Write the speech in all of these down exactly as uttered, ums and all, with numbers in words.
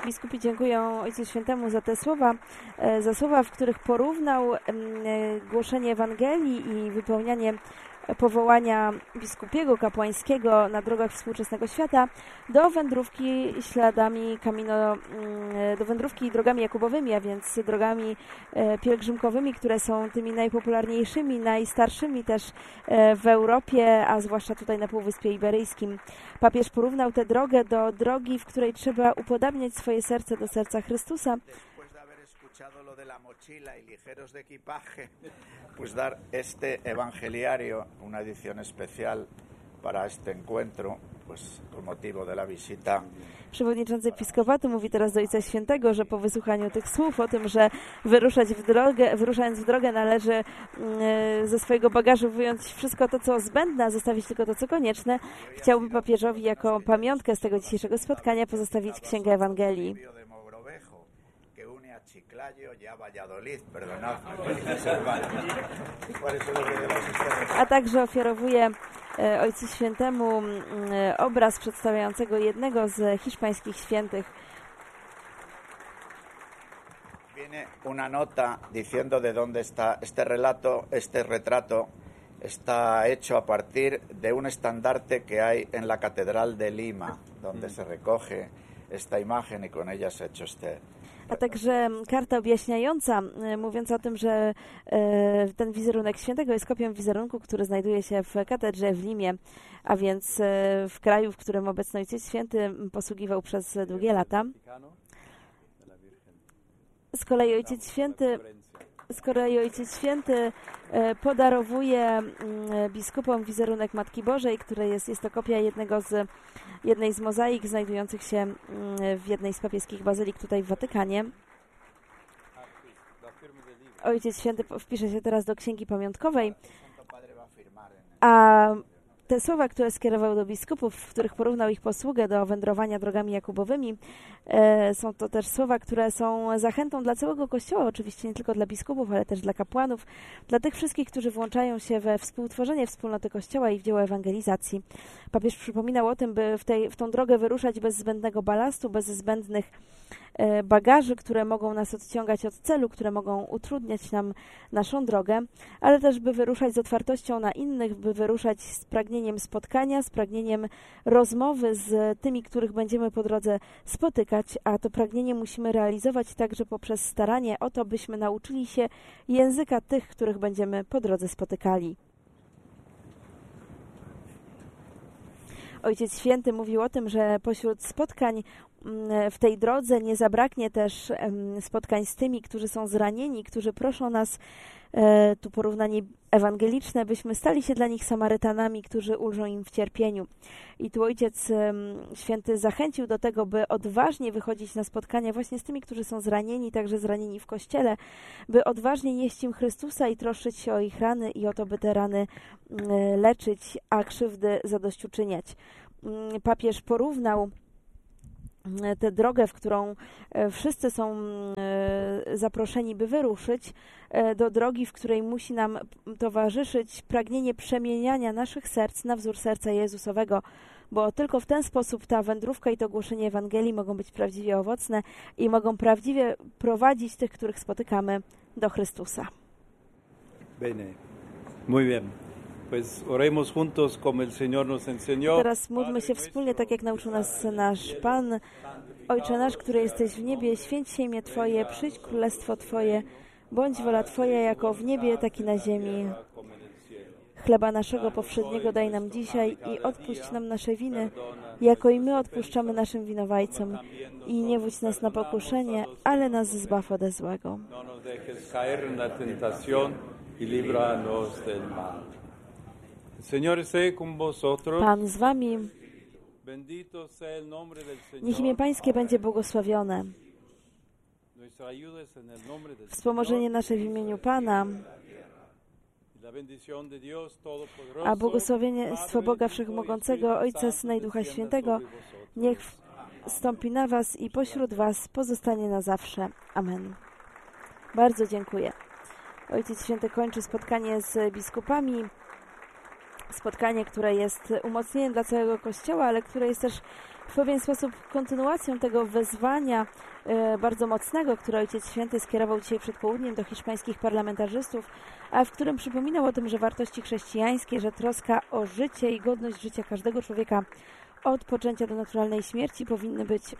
Biskupi dziękują Ojcu Świętemu za te słowa, za słowa, w których porównał głoszenie Ewangelii i wypełnianie powołania biskupiego, kapłańskiego na drogach współczesnego świata do wędrówki śladami Camino, do wędrówki drogami jakubowymi, a więc drogami pielgrzymkowymi, które są tymi najpopularniejszymi, najstarszymi też w Europie, a zwłaszcza tutaj na Półwyspie Iberyjskim. Papież porównał tę drogę do drogi, w której trzeba upodabniać swoje serce do serca Chrystusa. Lo de la mochila y ligeros de equipaje, pues dar este evangeliario, una edición especial para este encuentro, pues con motivo de la visita. Przewodniczący Episkopatu mówi teraz do Ojca Świętego, że po wysłuchaniu tych słów o tym, że wyruszać w drogę, wyruszając w drogę należy ze swojego bagażu wyjąć wszystko to, co zbędne, a zostawić tylko to, co konieczne, chciałby papieżowi jako pamiątkę z tego dzisiejszego spotkania pozostawić Księgę Ewangelii. A także ofiarowuje Ojcu Świętemu obraz przedstawiającego jednego z hiszpańskich świętych. Viene una nota diciendo de dónde está este relato, este retrato está hecho a partir de un estandarte que hay en la Catedral de Lima, donde se recoge esta imagen y con ella se ha hecho este. A także karta objaśniająca, mówiąca o tym, że ten wizerunek świętego jest kopią wizerunku, który znajduje się w katedrze w Limie, a więc w kraju, w którym obecny Ojciec Święty posługiwał przez długie lata. Z kolei Ojciec Święty, z kolei Ojciec Święty podarowuje biskupom wizerunek Matki Bożej, który jest, jest to kopia jednego z, jednej z mozaik znajdujących się w jednej z papieskich bazylik tutaj w Watykanie. Ojciec Święty wpisze się teraz do księgi pamiątkowej, a te słowa, które skierował do biskupów, w których porównał ich posługę do wędrowania drogami jakubowymi, e, są to też słowa, które są zachętą dla całego Kościoła, oczywiście nie tylko dla biskupów, ale też dla kapłanów, dla tych wszystkich, którzy włączają się we współtworzenie wspólnoty Kościoła i w dzieło ewangelizacji. Papież przypominał o tym, by w, tej, w tą drogę wyruszać bez zbędnego balastu, bez zbędnych e, bagaży, które mogą nas odciągać od celu, które mogą utrudniać nam naszą drogę, ale też by wyruszać z otwartością na innych, by wyruszać z pragnieniem spotkania, z pragnieniem rozmowy z tymi, których będziemy po drodze spotykać, a to pragnienie musimy realizować także poprzez staranie o to, byśmy nauczyli się języka tych, których będziemy po drodze spotykali. Ojciec Święty mówił o tym, że pośród spotkań w tej drodze nie zabraknie też spotkań z tymi, którzy są zranieni, którzy proszą nas, tu porównanie ewangeliczne, byśmy stali się dla nich Samarytanami, którzy ulżą im w cierpieniu. I tu Ojciec Święty zachęcił do tego, by odważnie wychodzić na spotkania właśnie z tymi, którzy są zranieni, także zranieni w Kościele, by odważnie nieść im Chrystusa i troszczyć się o ich rany i o to, by te rany leczyć, a krzywdy zadośćuczyniać. Papież porównał tę drogę, w którą wszyscy są zaproszeni, by wyruszyć, do drogi, w której musi nam towarzyszyć pragnienie przemieniania naszych serc na wzór serca Jezusowego, bo tylko w ten sposób ta wędrówka i to głoszenie Ewangelii mogą być prawdziwie owocne i mogą prawdziwie prowadzić tych, których spotykamy, do Chrystusa. Bene. Muy bien. Pues oremos juntos como el Señor nos enseñó. Teraz módlmy się wspólnie, tak jak nauczył nas nasz Pan. Ojcze nasz, który jesteś w niebie, święć się imię Twoje, przyjdź królestwo Twoje, bądź wola Twoja jako w niebie, tak i na ziemi. Chleba naszego powszedniego daj nam dzisiaj i odpuść nam nasze winy, jako i my odpuszczamy naszym winowajcom. I nie wódź nas na pokuszenie, ale nas zbaw ode złego. Pan z wami. Niech imię Pańskie będzie błogosławione. Wspomożenie nasze w imieniu Pana, a błogosławieństwo Boga Wszechmogącego, Ojca, Syna i Ducha Świętego, niech wstąpi na was i pośród was pozostanie na zawsze. Amen. Bardzo dziękuję. Ojciec Święty kończy spotkanie z biskupami. Spotkanie, które jest umocnieniem dla całego Kościoła, ale które jest też w pewien sposób kontynuacją tego wezwania e, bardzo mocnego, które Ojciec Święty skierował dzisiaj przed południem do hiszpańskich parlamentarzystów, a w którym przypominał o tym, że wartości chrześcijańskie, że troska o życie i godność życia każdego człowieka od poczęcia do naturalnej śmierci powinny być,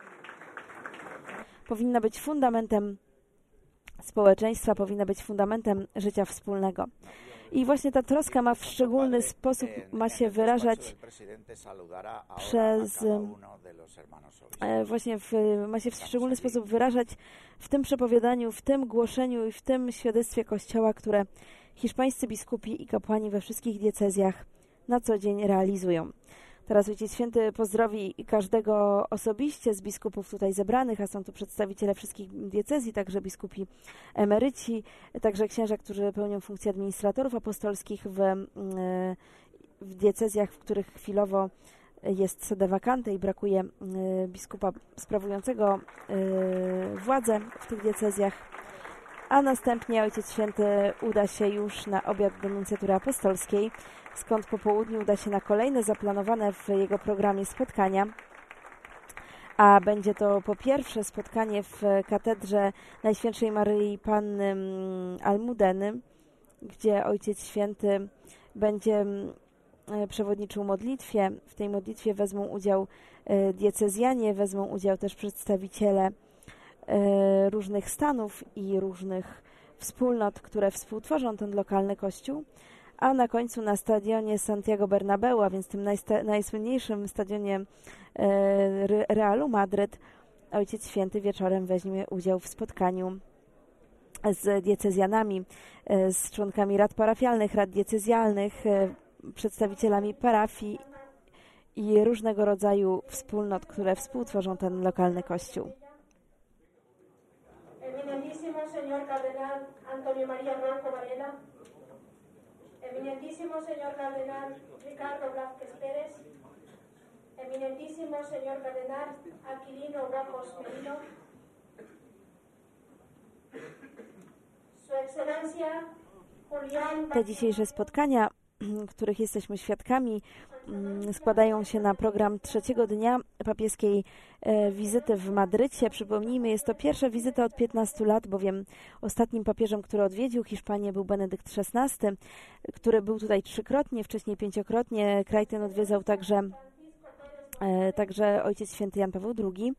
powinna być fundamentem społeczeństwa, powinna być fundamentem życia wspólnego. I właśnie ta troska ma w szczególny sposób ma się wyrażać przez właśnie w, ma się w szczególny sposób wyrażać w tym przepowiadaniu, w tym głoszeniu i w tym świadectwie Kościoła, które hiszpańscy biskupi i kapłani we wszystkich diecezjach na co dzień realizują. Teraz Ojciec Święty pozdrowi każdego osobiście z biskupów tutaj zebranych, a są tu przedstawiciele wszystkich diecezji, także biskupi emeryci, także księża, którzy pełnią funkcję administratorów apostolskich w, w diecezjach, w których chwilowo jest sede vacante i brakuje biskupa sprawującego władzę w tych diecezjach. A następnie Ojciec Święty uda się już na obiad do nuncjatury apostolskiej, skąd po południu uda się na kolejne zaplanowane w jego programie spotkania. A będzie to po pierwsze spotkanie w katedrze Najświętszej Maryi Panny Almudeny, gdzie Ojciec Święty będzie przewodniczył modlitwie. W tej modlitwie wezmą udział diecezjanie, wezmą udział też przedstawiciele różnych stanów i różnych wspólnot, które współtworzą ten lokalny kościół, a na końcu na stadionie Santiago Bernabeu, a więc tym najsta- najsłynniejszym stadionie e, Realu Madryt, Ojciec Święty wieczorem weźmie udział w spotkaniu z diecezjanami, e, z członkami rad parafialnych, rad diecezjalnych, e, przedstawicielami parafii i różnego rodzaju wspólnot, które współtworzą ten lokalny kościół. Eminentísimo señor cardenal Antonio María Blanco Varela, eminentísimo señor cardenal Ricardo Blázquez Pérez, eminentísimo señor cardenal Aquilino Ramos Merino, su excelencia Julián. Te dzisiejsze spotkania, których jesteśmy świadkami, składają się na program trzeciego dnia papieskiej wizyty w Madrycie. Przypomnijmy, jest to pierwsza wizyta od piętnastu lat, bowiem ostatnim papieżem, który odwiedził Hiszpanię, był Benedykt szesnasty, który był tutaj trzykrotnie, wcześniej pięciokrotnie. Kraj ten odwiedzał także, także Ojciec Święty Jan Paweł drugi.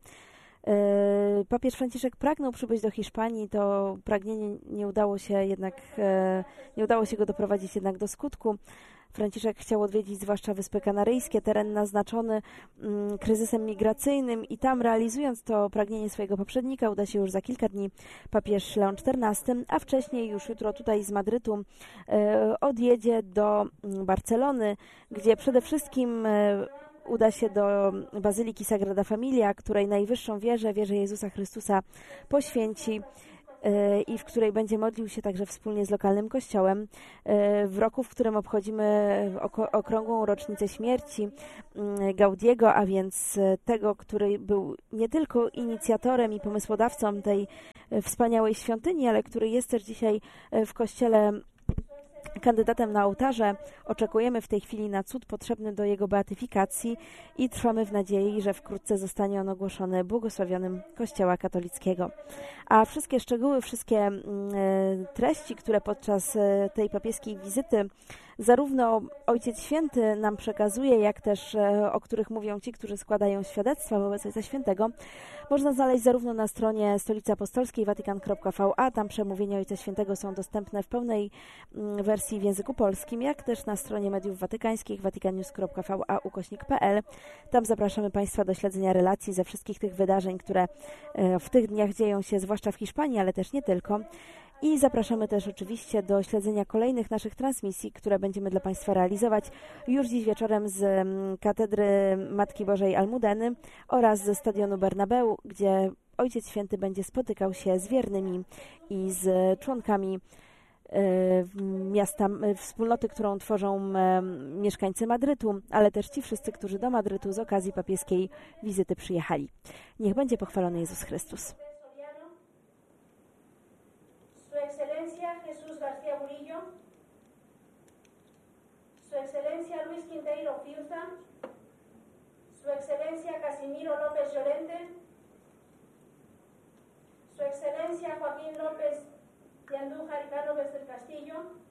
Papież Franciszek pragnął przybyć do Hiszpanii, to pragnienie nie udało się jednak, nie udało się go doprowadzić jednak do skutku. Franciszek chciał odwiedzić zwłaszcza Wyspy Kanaryjskie, teren naznaczony mm, kryzysem migracyjnym i tam, realizując to pragnienie swojego poprzednika, uda się już za kilka dni papież Leon czternasty, a wcześniej już jutro tutaj z Madrytu e, odjedzie do Barcelony, gdzie przede wszystkim e, uda się do Bazyliki Sagrada Familia, której najwyższą wieżę, wieżę Jezusa Chrystusa poświęci i w której będzie modlił się także wspólnie z lokalnym kościołem w roku, w którym obchodzimy okrągłą rocznicę śmierci Gaudiego, a więc tego, który był nie tylko inicjatorem i pomysłodawcą tej wspaniałej świątyni, ale który jest też dzisiaj w kościele kandydatem na ołtarze. Oczekujemy w tej chwili na cud potrzebny do jego beatyfikacji i trwamy w nadziei, że wkrótce zostanie on ogłoszony błogosławionym Kościoła katolickiego. A wszystkie szczegóły, wszystkie treści, które podczas tej papieskiej wizyty zarówno Ojciec Święty nam przekazuje, jak też o których mówią ci, którzy składają świadectwa wobec Ojca Świętego, można znaleźć zarówno na stronie Stolicy Apostolskiej vatican kropka v a, tam przemówienia Ojca Świętego są dostępne w pełnej wersji w języku polskim, jak też na stronie mediów watykańskich vaticannews kropka v a ukośnik kropka p l. Tam zapraszamy Państwa do śledzenia relacji ze wszystkich tych wydarzeń, które w tych dniach dzieją się, zwłaszcza w Hiszpanii, ale też nie tylko. I zapraszamy też oczywiście do śledzenia kolejnych naszych transmisji, które będziemy dla Państwa realizować już dziś wieczorem z Katedry Matki Bożej Almudeny oraz ze Stadionu Bernabeu, gdzie Ojciec Święty będzie spotykał się z wiernymi i z członkami miasta, wspólnoty, którą tworzą mieszkańcy Madrytu, ale też ci wszyscy, którzy do Madrytu z okazji papieskiej wizyty przyjechali. Niech będzie pochwalony Jezus Chrystus. Su Excelencia Jesús García Murillo, Su Excelencia Luis Quinteiro Fiuza, Su Excelencia Casimiro López Llorente, Su Excelencia Joaquín López de Andújar y Cánovas del Castillo,